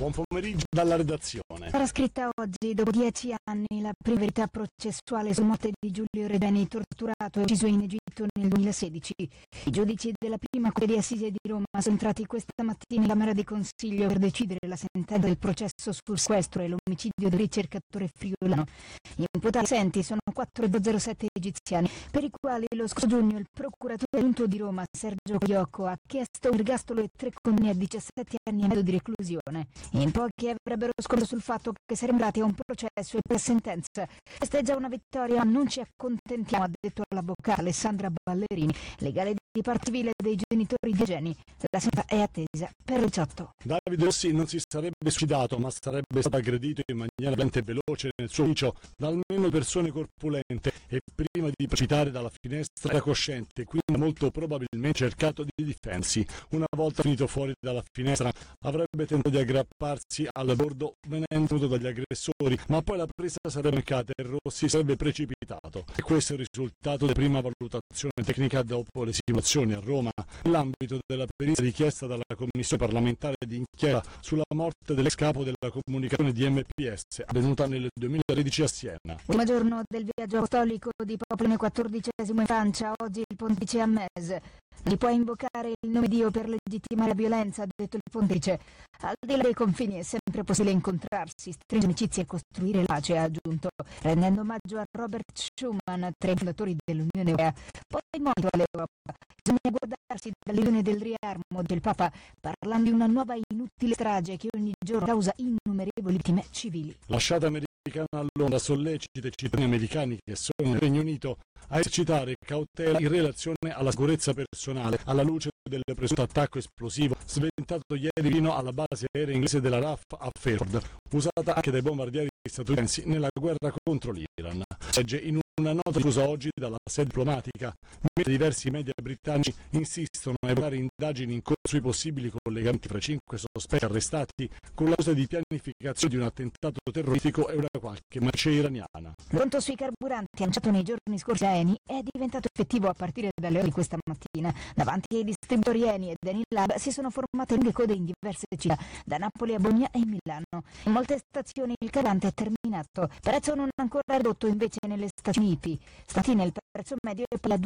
buon pomeriggio dalla redazione. Sarà scritta oggi, dopo 10 anni, la prima verità processuale sulla morte di Giulio Regeni, torturato e ucciso in Egitto nel 2016. I giudici della prima Corte di Assise di Roma sono entrati questa mattina in Camera di Consiglio per decidere la sentenza del processo sul sequestro e l'omicidio del ricercatore friulano. Gli imputati assenti sono 407 egiziani, per i quali lo scorso giugno il procuratore aggiunto di Roma, Sergio Cogliocco, ha chiesto un ergastolo e 3 condanne a 17 anni e mezzo di reclusione. In pochi avrebbero scoperto sul fatto che si è arrivati a un processo e per sentenza. Questa è già una vittoria, ma non ci accontentiamo, ha detto l'avvocata Alessandra Ballerini, legale di parte civile dei genitori di Regeni. La sentenza è attesa per il 18. Davide Rossi non si sarebbe suicidato, ma sarebbe stato aggredito in maniera lenta e veloce nel suo ufficio da almeno persone corpulente e prima di precipitare dalla finestra era cosciente, quindi molto probabilmente cercato di difendersi. Una volta finito fuori dalla finestra avrebbe tentato di aggrapparsi al bordo venendo dagli aggressori, ma poi la presa sarebbe mancata e Rossi sarebbe precipitato. E questo è il risultato della prima valutazione tecnica dopo le simulazioni a Roma, nell'ambito della perizia richiesta dalla Commissione parlamentare di inchiesta sulla morte dell'ex capo della comunicazione di MPS, avvenuta nel 2013 a Siena. Ultimo giorno del viaggio apostolico di Papa Leone XIV in Francia, oggi il pontefice a Metz. Li può invocare il nome di Dio per legittimare la violenza, ha detto il pontefice. Al di là dei confini è sempre possibile incontrarsi, stringere amicizie e costruire la pace, ha aggiunto, rendendo omaggio a Robert Schuman, tra i fondatori dell'Unione Europea. Poi monito all'Europa. Bisogna guardarsi dall'illusione del riarmo del Papa, parlando di una nuova inutile strage che ogni giorno causa innumerevoli vittime civili. Lasciata americana a Londra sollecita i cittadini americani che sono nel Regno Unito a esercitare cautela in relazione alla sicurezza personale, alla luce del presunto attacco esplosivo sventato ieri vicino alla base aerea inglese della RAF a Fairford, usata anche dai bombardieri statunitensi nella guerra contro l'Iran. Legge in una nota diffusa oggi dalla sede diplomatica, mentre diversi media britannici insistono a evitare indagini in corso sui possibili collegamenti fra 5 sospetti arrestati con l'accusa di pianificazione di un attentato terroristico e una qualche merce iraniana. Il conto sui carburanti annunciato nei giorni scorsi da Eni è diventato effettivo a partire dalle ore di questa mattina. Davanti ai distributori Eni e Enilab si sono formate lunghe code in diverse città, da Napoli a Bologna e Milano. In molte stazioni il carburante è terminato, prezzo non ancora ridotto invece nelle stazioni IP. Stamattina il prezzo medio è pari a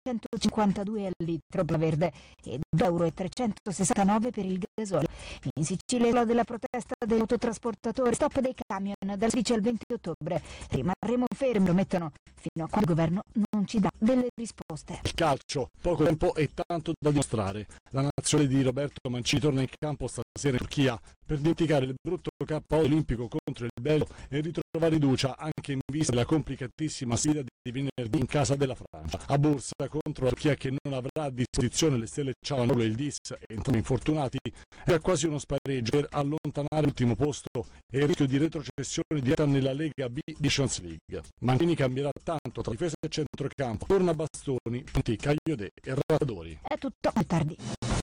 2,152 € al litro per la verde e 2,369 € per il gasolio. In Sicilia è della protesta degli autotrasportatori, stop dei camion dal 16 al 20 ottobre. Rimarremo fermi, promettono, fino a quando il governo non ci dà delle risposte. Il calcio, poco tempo e tanto da dimostrare. La nazionale di Roberto Mancini torna in campo stasera in Turchia per dimenticare il brutto KO olimpico contro il Belgio e ritrovare fiducia anche in vista della complicatissima sfida di venerdì in casa della Francia. A Bursa contro la Turchia, che non avrà a disposizione le stelle Cialanoglu e il Dis, entrambi infortunati, è quasi uno spareggio per allontanare l'ultimo posto e il rischio di retrocessione diretta nella Lega B Nations League. Mancini cambierà tanto tra difesa e centrocampo, torna Bastoni, Ponti, Cagliodè e Ratadori. È tutto, a tardi.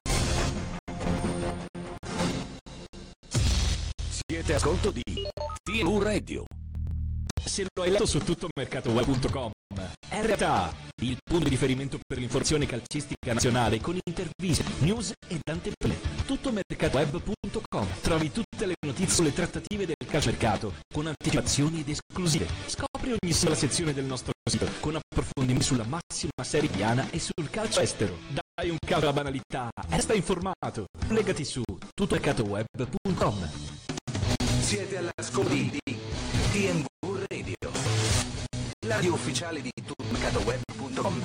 Siete ascolto di TNU Radio. Se lo hai letto su tuttomercatoweb.com, RTA, il punto di riferimento per l'informazione calcistica nazionale con interviste, news e anteprime. Tuttomercatoweb.com. Trovi tutte le notizie sulle trattative del calciomercato con anticipazioni ed esclusive. Scopri ogni singola sezione del nostro sito con approfondimenti sulla massima serie italiana e sul calcio estero. Dai un caso alla banalità, resta informato. Collegati su tuttomercatoweb.com. Siete all'ascolto di TNV Radio, la radio ufficiale di tuttomercatoweb.com.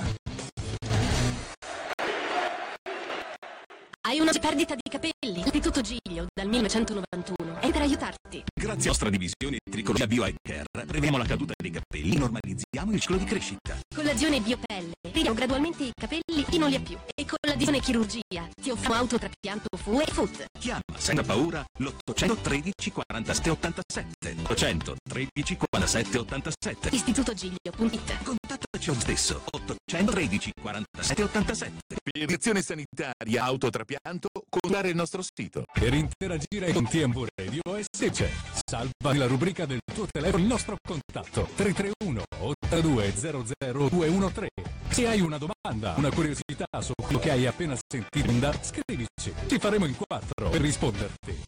Hai una perdita di capelli? L'Istituto Giglio dal 1991 è per aiutarti. Grazie alla nostra divisione Tricologia Bio & Care preveniamo la caduta dei capelli, normalizziamo il ciclo di crescita. Con l'azione Biopelle ridiamo gradualmente i capelli chi non li ha più. E con l'azione chirurgia ti offriamo autotrapianto FU e FUT. Chiama senza paura l'813 47 87 813 47 87. istitutogiglio.it. Contattaci oggi stesso 813 47 87. Per iniezione sanitaria autotrapianto, consultare il nostro sito. Per interagire con TNV Radio è semplice. Salva la rubrica del tuo telefono il nostro contatto 331 8200 213. Se hai una domanda, una curiosità su quello che hai appena sentito, scrivici. Ci faremo in 4 per risponderti.